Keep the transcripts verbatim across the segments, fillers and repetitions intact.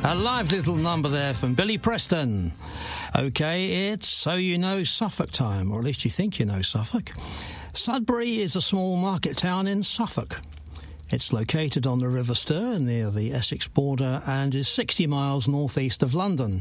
A live little number there from Billy Preston. OK, it's So You Know Suffolk time, or at least you think you know Suffolk. Sudbury is a small market town in Suffolk. It's located on the River Stour near the Essex border and is sixty miles northeast of London.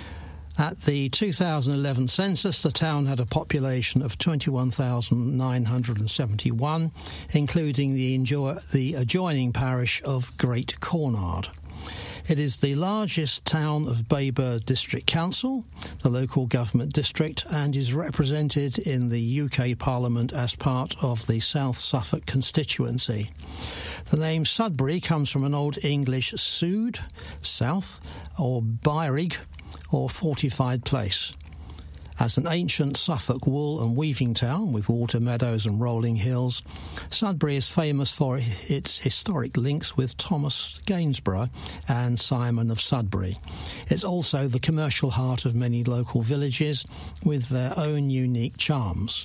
At the two thousand eleven census, the town had a population of twenty-one thousand nine hundred seventy-one, including the, enjoy- the adjoining parish of Great Cornard. It is the largest town of Baber District Council, the local government district, and is represented in the U K Parliament as part of the South Suffolk constituency. The name Sudbury comes from an Old English sud, south, or bairig, or fortified place. As an ancient Suffolk wool and weaving town with water meadows and rolling hills, Sudbury is famous for its historic links with Thomas Gainsborough and Simon of Sudbury. It's also the commercial heart of many local villages with their own unique charms.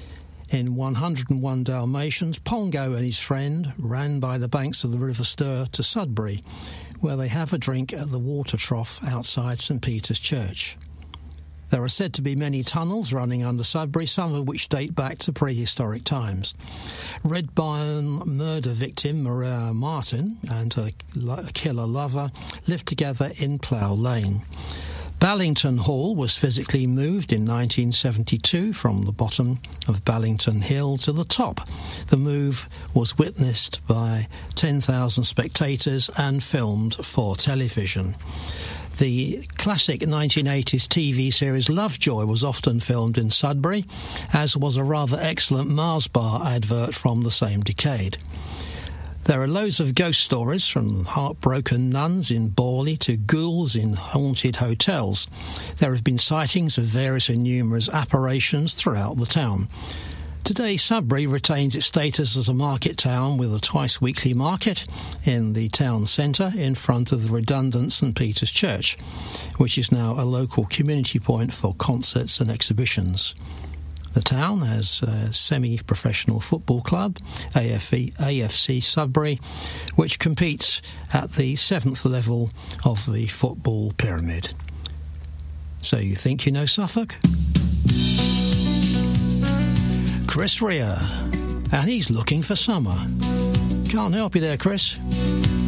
In one hundred and one Dalmatians, Pongo and his friend ran by the banks of the River Stour to Sudbury, where they have a drink at the water trough outside St Peter's Church. There are said to be many tunnels running under Sudbury, some of which date back to prehistoric times. Red Barn murder victim Maria Martin and her killer lover lived together in Plough Lane. Ballington Hall was physically moved in nineteen seventy-two from the bottom of Ballington Hill to the top. The move was witnessed by ten thousand spectators and filmed for television. The classic nineteen eighties T V series Lovejoy was often filmed in Sudbury, as was a rather excellent Mars bar advert from the same decade. There are loads of ghost stories, from heartbroken nuns in Borley to ghouls in haunted hotels. There have been sightings of various and numerous apparitions throughout the town. Today, Sudbury retains its status as a market town with a twice-weekly market in the town centre in front of the redundant St Peter's Church, which is now a local community point for concerts and exhibitions. The town has a semi-professional football club, A F C Sudbury, which competes at the seventh level of the football pyramid. So you think you know Suffolk? Chris Rea, and he's looking for summer. Can't help you there, Chris.